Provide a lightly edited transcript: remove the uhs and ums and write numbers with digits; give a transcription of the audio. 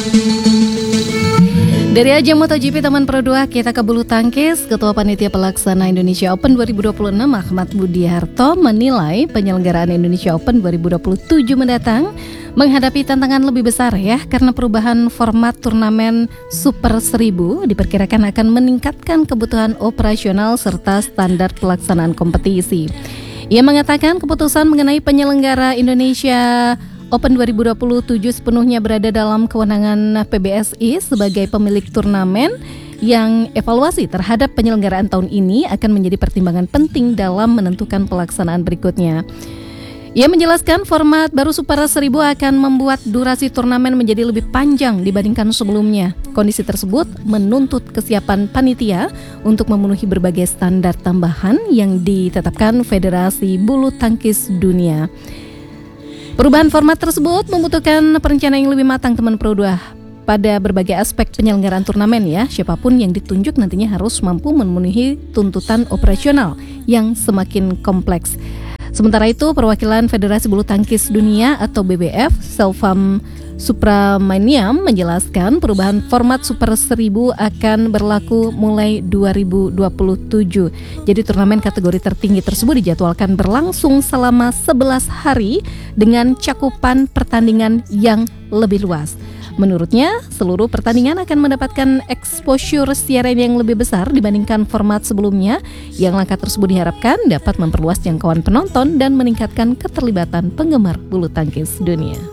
Dari ajang MotoGP Taman Pro 2 kita ke bulu tangkis. Ketua Panitia Pelaksana Indonesia Open 2026 Ahmad Budiharto menilai penyelenggaraan Indonesia Open 2027 mendatang menghadapi tantangan lebih besar ya, karena perubahan format turnamen Super 1000 diperkirakan akan meningkatkan kebutuhan operasional serta standar pelaksanaan kompetisi. Ia mengatakan keputusan mengenai penyelenggara Indonesia Open 2027 sepenuhnya berada dalam kewenangan PBSI sebagai pemilik turnamen, yang evaluasi terhadap penyelenggaraan tahun ini akan menjadi pertimbangan penting dalam menentukan pelaksanaan berikutnya. Ia menjelaskan format baru Super 1000 akan membuat durasi turnamen menjadi lebih panjang dibandingkan sebelumnya. Kondisi tersebut menuntut kesiapan panitia untuk memenuhi berbagai standar tambahan yang ditetapkan Federasi Bulu Tangkis Dunia. Perubahan format tersebut membutuhkan perencanaan yang lebih matang teman Pro 2 pada berbagai aspek penyelenggaraan turnamen ya. Siapapun yang ditunjuk nantinya harus mampu memenuhi tuntutan operasional yang semakin kompleks. Sementara itu, perwakilan Federasi Bulu Tangkis Dunia atau BBF, Selvam Supramaniam, menjelaskan perubahan format Super 1000 akan berlaku mulai 2027. Jadi turnamen kategori tertinggi tersebut dijadwalkan berlangsung selama 11 hari dengan cakupan pertandingan yang lebih luas. Menurutnya, seluruh pertandingan akan mendapatkan exposure siaran yang lebih besar dibandingkan format sebelumnya, yang langkah tersebut diharapkan dapat memperluas jangkauan penonton dan meningkatkan keterlibatan penggemar bulu tangkis dunia.